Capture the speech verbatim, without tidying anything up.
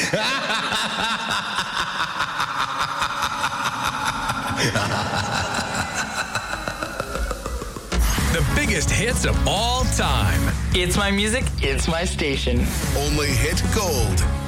The biggest hits of all time. It's my music, it's my station. Only hit gold.